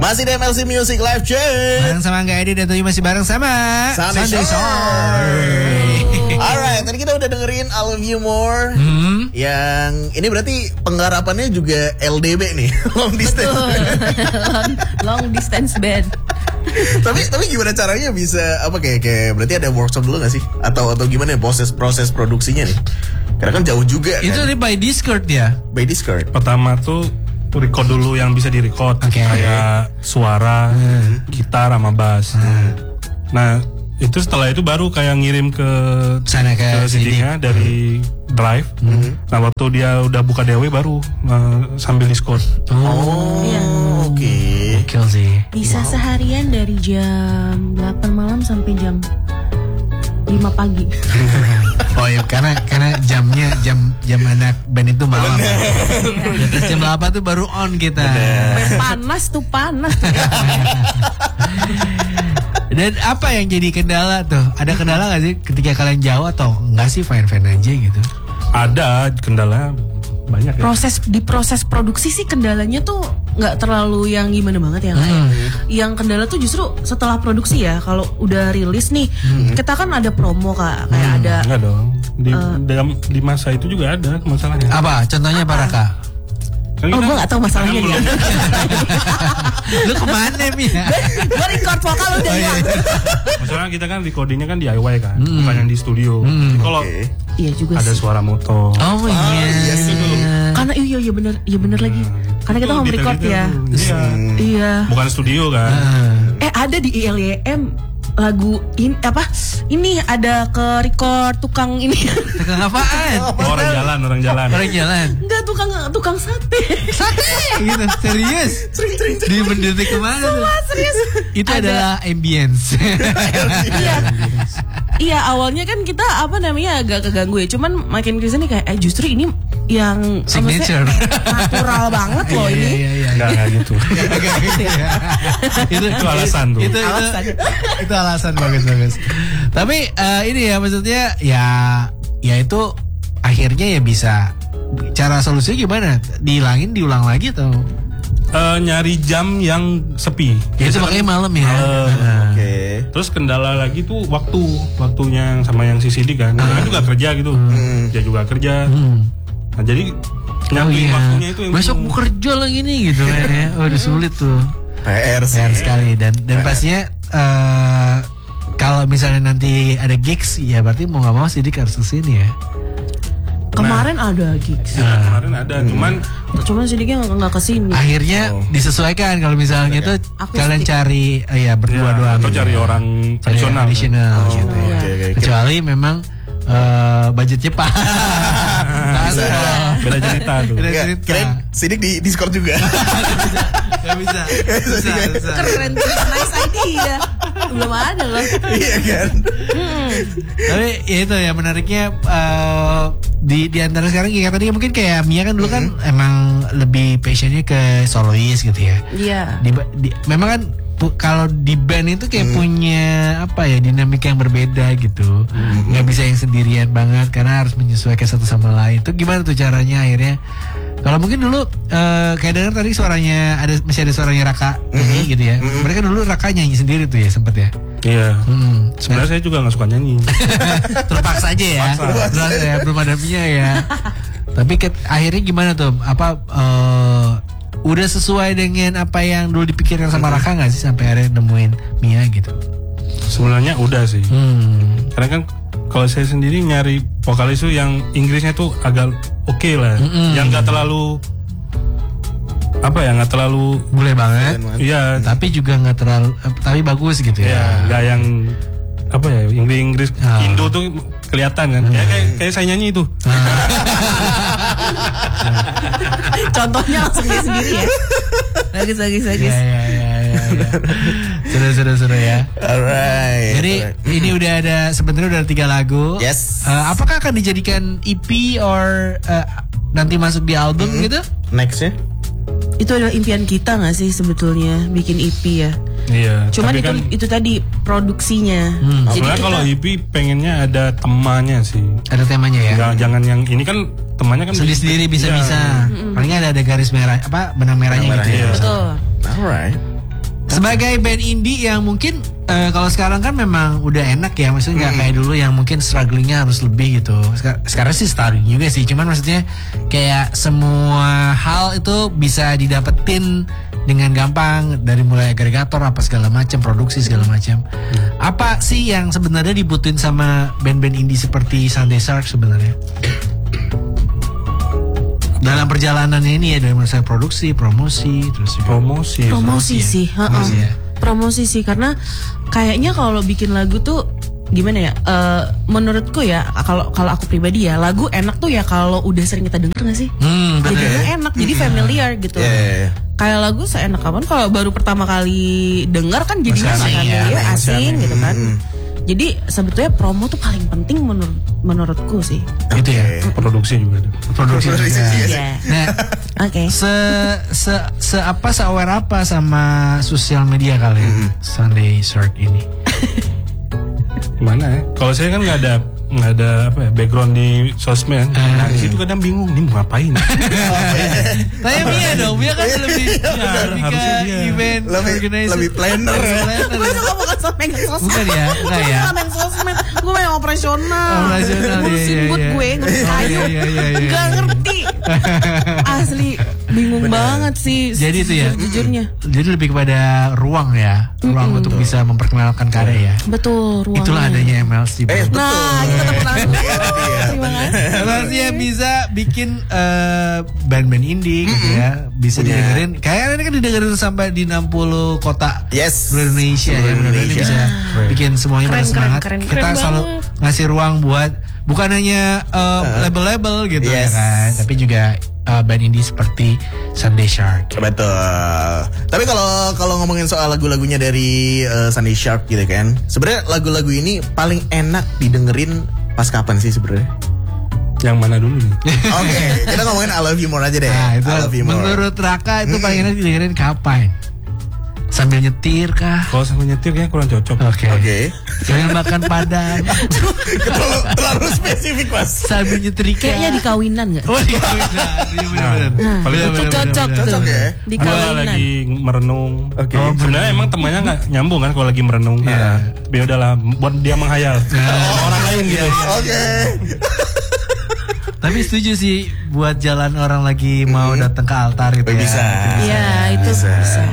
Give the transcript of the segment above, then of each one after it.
Masih di MLC Music Live Check. Bareng sama Angga Edi dan Toyo masih bareng sama Sunday Shore. Alright, tadi kita udah dengerin I Love You More. Yang ini berarti penggarapannya juga LDB nih, long distance. Long distance band. tapi gimana caranya bisa apa kayak berarti ada workshop dulu gak sih? Atau gimana proses produksinya nih? Karena kan jauh juga kan. Itu by Discord ya? By Discord. Pertama tuh record dulu yang bisa di-record, kayak suara, gitar sama bass. Nah, itu setelah itu baru kayak ngirim ke sana ke CD-nya dari drive. Nah, waktu dia udah buka DAW baru sambil Discord. Oke. Gokil sih. Bisa seharian dari jam 8 malam sampai jam 5 pagi. Oh iya, karena jamnya jam anak band itu malam. Di atas jam 8 tuh baru on kita. Panas tuh. Dan apa yang jadi kendala tuh? Ada kendala gak sih ketika kalian jauh atau enggak sih fine-fine aja gitu? Ada kendala banyak ya. Proses produksi sih kendalanya tuh nggak terlalu yang gimana banget ya kayak. Yang kendala tuh justru setelah produksi ya. Kalau udah rilis nih, kita kan ada promo Kak, kayak ada. Enggak dong. Di masa itu juga ada masalahnya. Apa? Contohnya apa Raka? Oh, gue gak tahu masalahnya dia. Lu kemana Mia? Gue record vokal udah ya. Masalahnya kita kan recordingnya kan DIY kan, bukan yang di studio. Kalau iya juga ada sih. suara motor. Oh iya. Karena iya bener lagi. Karena kita home record ya. Iya. Bukan studio kan. Ada di ILYM lagu ini ada ke record tukang ini. Tukang apaan? Orang jalan. Enggak, tukang sate Gitu, serius? Di mendetik kemana tuh? serius. Itu adalah ambience. Iya, awalnya kan kita agak keganggu ya. Cuman makin kesini kayak justru ini yang signature natural banget loh ini. Iya. Enggak gitu. Itu alasan tuh. Itu alasan bagus. Tapi ini ya maksudnya ya itu akhirnya ya bisa. Cara solusinya gimana? Dihilangin, diulang lagi atau? Nyari jam yang sepi. Ya, itu makanya malam ya. Oke. Terus kendala lagi tuh waktunya sama yang CCD kan. Dia juga kerja gitu. Dia juga kerja. Nah, jadi nyampein waktunya itu yang besok mau kerja lagi nih gitu kan ya. Udah sulit tuh. PR sekali dan pastinya kalau misalnya nanti ada gigs ya berarti mau nggak mau Sidik harus kesini ya. Kemarin ada gigs. Kemarin ada, cuman Sidiknya nggak kesini. Akhirnya disesuaikan kalau misalnya tuh kalian cari berdua doang. Atau cari orang tradisional gitu ya. Kecuali memang budgetnya pas. Beda cerita tuh. Keren Sidik di Discord juga. Gak bisa. Keren tuh, nice idea. Belum ada loh. Iya kan. Tapi ya itu ya menariknya di antara sekarang kayak tadi mungkin kayak Mia kan dulu kan emang lebih passionnya ke solois gitu ya. Iya. Memang kan kalau di band itu kayak punya dinamika yang berbeda gitu. Nggak bisa yang sendirian banget karena harus menyesuaikan satu sama lain. Itu gimana tuh caranya akhirnya? Kalau mungkin dulu kayak dengar tadi suaranya masih ada suaranya Raka gitu ya. Mereka dulu Raka nyanyi sendiri tuh ya sempet ya. Iya. Sebenarnya saya juga nggak suka nyanyi. Terpaksa aja ya. Belum ada Mia ya. Tapi akhirnya gimana tuh? Udah sesuai dengan apa yang dulu dipikirkan sama Raka nggak sih sampai akhirnya nemuin Mia gitu? Sebenarnya udah sih. Karena kan kalau saya sendiri nyari vokalis itu yang Inggrisnya tuh agak oke lah, yang nggak terlalu nggak terlalu boleh banget. Iya. Tapi juga nggak terlalu, tapi bagus gitu ya. Nggak yang Inggris Indo tuh kelihatan kan. Kayak saya nyanyi itu. Contohnya langsung dia sendiri ya. Bagus. Seru ya. Alright. Jadi ini udah ada sebenarnya udah 3 lagu. Yes. Apakah akan dijadikan EP or nanti masuk di album gitu? Next ya. Itu adalah impian kita nggak sih sebetulnya bikin EP ya. Iya. Cuman itu tadi produksinya. Sebenarnya kalau EP pengennya ada temanya sih. Ada temanya ya. Jangan yang ini kan temannya kan sendiri bisa. Palingnya ada garis merah benang merahnya gitu ya. Betul. Alright. Sebagai band indie yang mungkin kalau sekarang kan memang udah enak ya, maksudnya nggak kayak dulu yang mungkin strugglingnya harus lebih gitu. Sekarang sih struggling juga sih, cuman maksudnya kayak semua hal itu bisa didapetin dengan gampang dari mulai agregator apa segala macam, produksi segala macam. Apa sih yang sebenarnya dibutuhin sama band-band indie seperti Sunday Shark sebenarnya? Dalam perjalanan ini ya, dari mulai produksi, promosi, terus juga Promosi sih, promosi sih, karena kayaknya kalau bikin lagu tuh gimana ya? Menurutku ya, kalau aku pribadi ya, lagu enak tuh ya kalau udah sering kita denger nggak sih? Jadinya enak, jadi familiar gitu. Kayak lagu seenak kapan kalau baru pertama kali denger kan jadinya asing gitu kan. Jadi sebetulnya promo tuh paling penting menurutku sih. Gitu ya. Produksi juga. Produksi Iya. Nah, Oke. Aware apa sama sosial media kalian Sunday Shark ini? Mana ya? Kalau saya kan nggak ada apa ya, background di sosmed. Nah, di situ kadang bingung nih mau ngapain. Tanya Mia dong, Mia kan lebih harusnya ke dia. event organizer. Lebih planner ya. Gue juga bukan sosmed. Bukan ya, enggak ya. Gue bukan sosmed, gue yang operasional. Ngurusin iya, booth iya. gue, ngurusin kayu. Iya. Gak ngerti. Asli bingung banget sih. Jadi itu ya. Jujurnya. Jadi lebih kepada ruang ya, ruang untuk bisa memperkenalkan karya ya. Betul, ruangnya. Itulah adanya MLC. Nah, kita tepuk tangan. Terima kasih. MLC yang bisa bikin band-band indie gitu ya, bisa didengerin. Kayaknya ini kan didengerin sampai di 60 kota seluruh Indonesia ya. Benar-benar ini bisa bikin semuanya pada semangat. Kita selalu ngasih ruang buat bukan hanya label-label gitu ya kan, tapi juga band indie seperti Sunday Shark. Betul. Tapi kalau ngomongin soal lagu-lagunya dari Sunday Shark gitu kan, sebenarnya lagu-lagu ini paling enak didengerin pas kapan sih sebenarnya? Yang mana dulu nih? Oke, kita ngomongin I Love You More aja deh. Nah, itu I Love You More. menurut Raka itu paling enak didengerin kapan? Sambil nyetir kah? Kalau sambil nyetir kayaknya kurang cocok. Oke. Sambil makan padang. Terlalu spesifik Mas. Sambil nyetrika. Kayaknya di kawinan gak? Oh, di kawinan. Iya benar. Paling Itu cocok tuh. Cocok ya? Di Gua kawinan. lagi merenung. Oke. Oh, sebenarnya emang temannya nggak nyambung kan kalau lagi merenung. Tapi udahlah, buat dia menghayal. Orang lain gitu. Oke. Tapi setuju sih buat jalan orang lagi mau datang ke altar gitu ya. Bisa. Iya, itu bisa.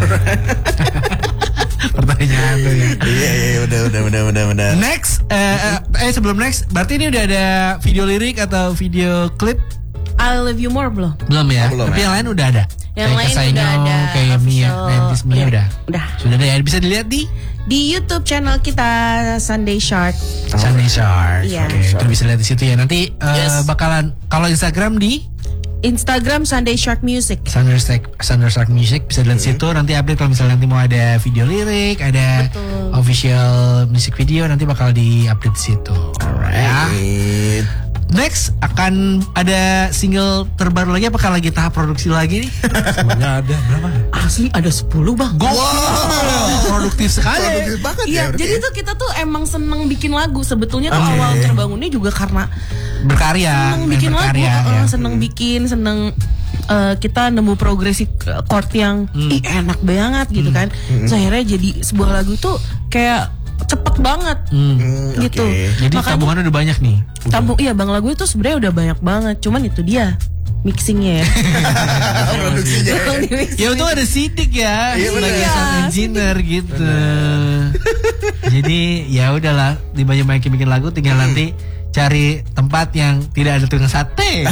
Pertanyaan tuh ya. Iya, udah. Next, sebelum next, berarti ini udah ada video lirik atau video klip? I Love You More belum? Belum ya? Belum Tapi ya. yang lain udah ada. Yang Kayak lain Kesaino, udah ada. kayak Mia, official. Nantis Mia Iya, udah. Udah. Sudah ada ya, bisa dilihat di YouTube channel kita Sunday Shark. Sunday Shark. Iya. Oke, itu bisa lihat di situ ya. Nanti bakalan kalau Instagram di Instagram Sunday Shark Music. Sunday Shark Music bisa lihat situ. Nanti update kalau misalnya nanti mau ada video lirik, ada Betul. official music video, nanti bakal di update di situ. Ya. Alright. Next akan ada single terbaru lagi. Apakah lagi tahap produksi lagi nih? Semuanya ada berapa? Asli ada 10 bang. Produktif sekali. Produktif banget ya. Iya, berarti jadi ya. tuh kita tuh emang seneng bikin lagu. Sebetulnya tuh awal terbangunnya juga karena Berkarya, seneng bikin lagu, berkarya, ya. seneng kita nemu progresi chord yang enak banget gitu kan. So, akhirnya jadi sebuah lagu tuh kayak cepet banget gitu. Oke. Jadi Makanya tabungannya udah banyak nih. iya bang, lagu itu sebenarnya udah banyak banget. Cuman itu dia mixingnya ya. Produksinya. Ya untung ada Sidik ya Iya, sebagai bener. sound engineer gitu. Jadi ya udahlah, dibanyak-banyakin bikin lagu, tinggal nanti cari tempat yang tidak ada tukang sate.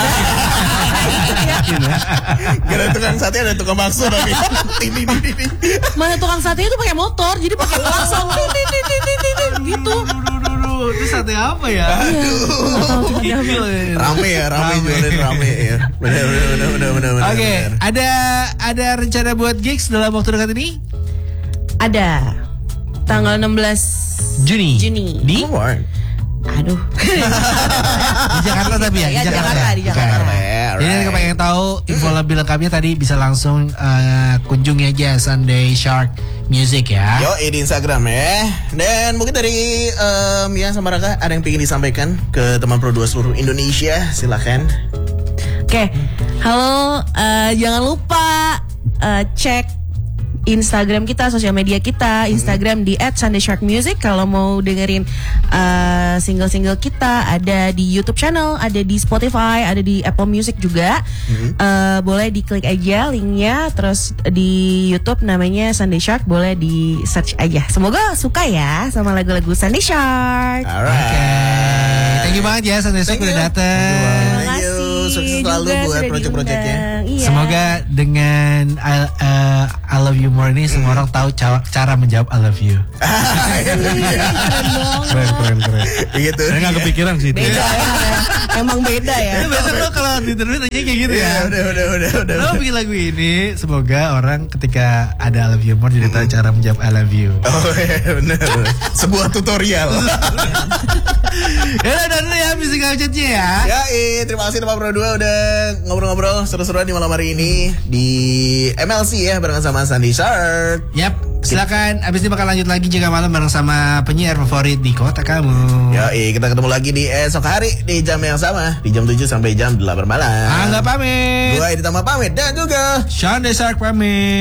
Gak ada tukang sate, ada tukang bakso tapi. Mana tukang sate itu pakai motor, jadi pakai klakson gitu. Itu sate apa ya? Rame jualin rame ya. Benar. Oke, ada rencana buat gigs dalam waktu dekat ini? Ada tanggal 16 Juni. Di Come on. Aduh. Di Jakarta tapi ya, Ya, di Jakarta. di Jakarta. Oke. Jadi kalau pengen tahu info lebih lengkapnya tadi bisa langsung kunjungi aja Sunday Shark Music ya. Yo, di Instagram ya. Dan mungkin dari Mia sama Raka ada yang pengen disampaikan ke teman Pro 2 seluruh Indonesia, silakan. Oke, halo, jangan lupa cek Instagram kita, sosial media kita. Instagram di @sundaysharkmusic. Kalau mau dengerin single-single kita, ada di YouTube channel, ada di Spotify, ada di Apple Music juga. Boleh diklik aja linknya. Terus di YouTube namanya Sunday Shark, boleh di search aja. Semoga suka ya sama lagu-lagu Sunday Shark. Alright. Thank you banget ya Sunday Shark udah datang. Terima Thank you. kasih Sukses selalu juga buat sudah project-projectnya. diundang. Iya. Semoga dengan I Love You More ini semua orang tahu cara menjawab I Love You. Keren. Gitu. Saya nggak kepikiran sih itu. Beda ya. Emang beda ya. Biasa lo kalau di interview tanya kayak gitu ya. Udah. Lo bikin lagu ini semoga orang ketika ada I Love You More jadi tahu cara menjawab I Love You. Oh iya benar. Sebuah tutorial. Ya udah dulu ya musik outchatnya ya. Ya, terima kasih teman Pro 2 udah ngobrol-ngobrol seru-seruan di malam hari ini di MLC ya bareng sama Sunday Shark. Yap, silakan. Abis ini bakal lanjut lagi jaga malam bareng sama penyiar favorit di kota kamu. Ya, kita ketemu lagi di esok hari di jam yang sama, di jam 7 sampai jam 8 malam. Angga pamit. Gua Edi Tama pamit dan juga Sunday Shark pamit.